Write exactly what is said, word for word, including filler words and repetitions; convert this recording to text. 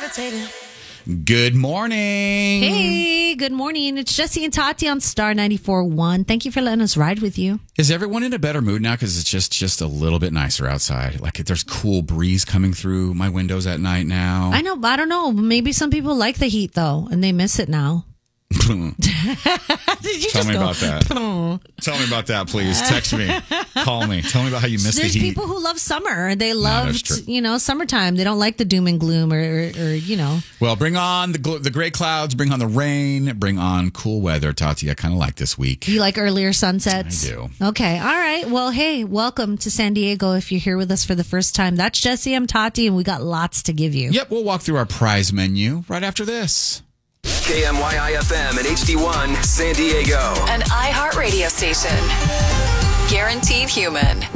levitating. Good morning. Hey, good morning. It's Jesse and Tati on Star ninety-four point one. Thank you for letting us ride with you. Is everyone in a better mood now? Because it's just, just a little bit nicer outside. Like there's cool breeze coming through my windows at night now. I know, but I don't know. Maybe some people like the heat, though, and they miss it now. Did you Tell just me go, about that. Tell me about that, please. Text me. Call me. Tell me about how you miss There's the heat. people who love summer. They that's love, true. you know, summertime. They don't like the doom and gloom or, or, or you know. Well, bring on the gl- the gray clouds. Bring on the rain. Bring on cool weather, Tati. I kind of like this week. You like earlier sunsets? I do. Okay. All right. Well, hey, welcome to San Diego. If you're here with us for the first time, that's Jesse. I'm Tati, and we got lots to give you. Yep, we'll walk through our prize menu right after this. K M Y I F M and H D one San Diego. An iHeart radio station. Guaranteed human.